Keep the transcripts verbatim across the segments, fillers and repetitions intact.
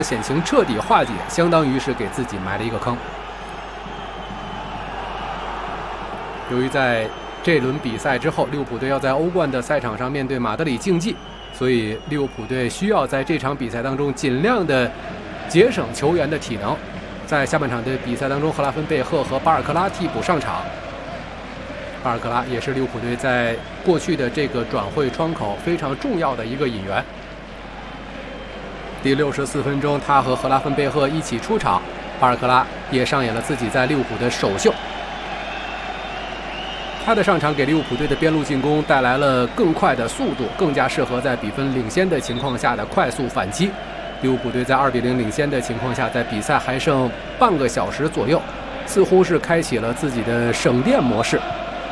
险情彻底化解，相当于是给自己埋了一个坑。由于在这轮比赛之后，利物浦队要在欧冠的赛场上面对马德里竞技，所以利物浦队需要在这场比赛当中尽量的节省球员的体能。在下半场的比赛当中，赫拉芬贝赫和巴尔克拉替补上场。巴尔克拉也是利物浦队在过去的这个转会窗口非常重要的一个引援。第六十四分钟，他和赫拉芬贝赫一起出场，巴尔克拉也上演了自己在利物浦的首秀。他的上场给利物浦队的边路进攻带来了更快的速度，更加适合在比分领先的情况下的快速反击。利物浦队在二比零领先的情况下，在比赛还剩半个小时左右，似乎是开启了自己的省电模式。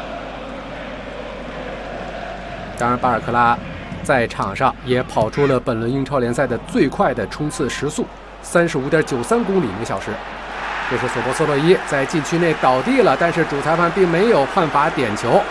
当然，巴尔克拉在场上也跑出了本轮英超联赛的最快的冲刺时速，三十五点九三公里每小时。这是索博斯洛伊在禁区内倒地了，但是主裁判并没有判罚点球。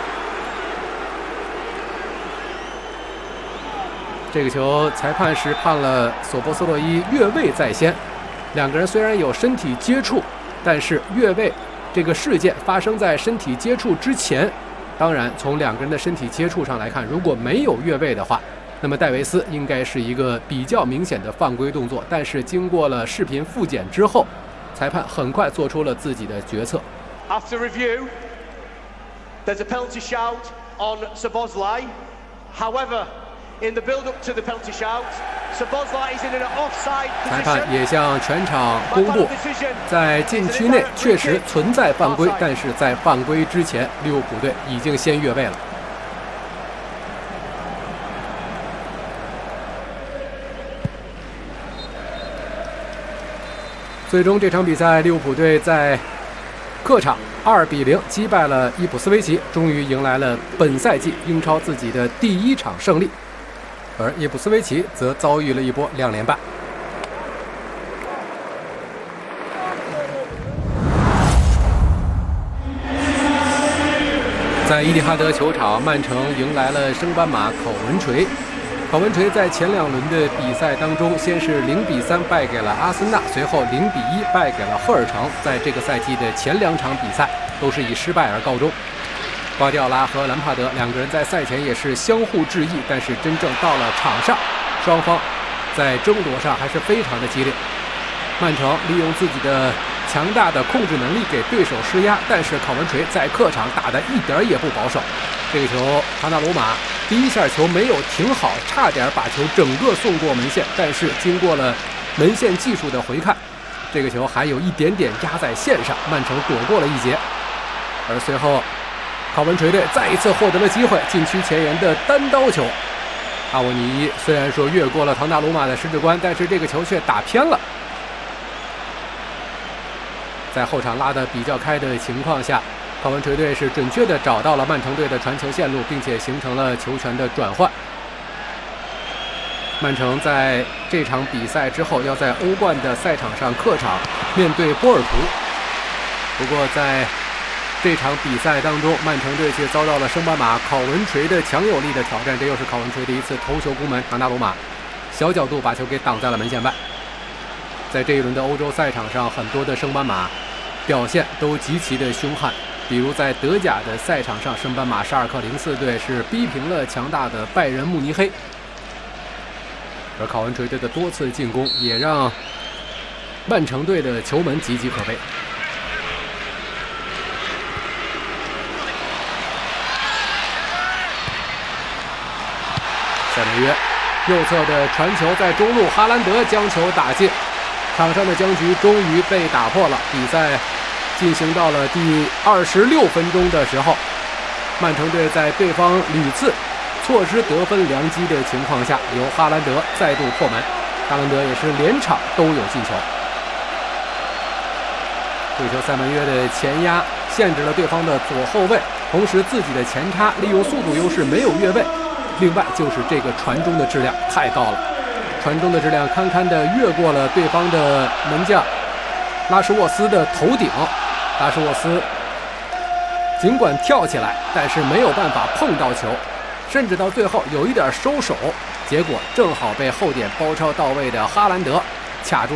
这个球裁判是判了索博斯洛伊越位在先，两个人虽然有身体接触，但是越位这个事件发生在身体接触之前。当然，从两个人的身体接触上来看，如果没有越位的话，那么戴维斯应该是一个比较明显的犯规动作。但是经过了视频复检之后，裁判很快做出了自己的决策。 After review, there's a penalty shout on Szoboszlai. However, in the build-up to the penalty shout, Szoboszlai is in an offside position. 裁判也向全场公布，在禁区内确实存在犯规，但是在犯规之前，利物浦队已经先越位了。最终这场比赛，利物浦队在客场二比零击败了伊普斯维奇，终于迎来了本赛季英超自己的第一场胜利。而伊普斯维奇则遭遇了一波两连败。在伊蒂哈德球场，曼城迎来了升班马考文垂。考文垂在前两轮的比赛当中，先是零比三败给了阿森纳，随后零比一败给了赫尔城。在这个赛季的前两场比赛都是以失败而告终。瓜迪奥拉和兰帕德两个人在赛前也是相互致意，但是真正到了场上，双方在争夺上还是非常的激烈。曼城利用自己的强大的控制能力给对手施压，但是考文垂在客场打得一点也不保守。这个球，唐纳鲁马第一下球没有停好，差点把球整个送过门线，但是经过了门线技术的回看，这个球还有一点点压在线上，曼城躲过了一劫。而随后考文垂队再一次获得了机会，禁区前沿的单刀球，阿沃尼虽然说越过了唐纳鲁马的十指关，但是这个球却打偏了。在后场拉得比较开的情况下，考文垂队是准确地找到了曼城队的传球线路，并且形成了球权的转换。曼城在这场比赛之后要在欧冠的赛场上客场面对波尔图，不过在这场比赛当中，曼城队却遭到了升班马考文垂的强有力的挑战，这又是考文垂的一次头球攻门，唐纳鲁马小角度把球给挡在了门线外。在这一轮的欧洲赛场上，很多的升班马表现都极其的凶悍，比如在德甲的赛场上，升班马沙尔克零四队是逼平了强大的拜仁慕尼黑，而考文垂队的多次进攻也让曼城队的球门岌岌可危。塞梅约右侧的传球在中路，哈兰德将球打进，场上的僵局终于被打破了。比赛进行到了第二十六分钟的时候，曼城队在对方屡次错失得分良机的情况下，由哈兰德再度破门。哈兰德也是连场都有进球。这球塞门约的前压限制了对方的左后卫，同时自己的前插利用速度优势没有越位。另外就是这个传中的质量太高了，传中的质量堪堪的越过了对方的门将拉什沃斯的头顶。拉什沃斯尽管跳起来，但是没有办法碰到球，甚至到最后有一点收手，结果正好被后点包抄到位的哈兰德卡住。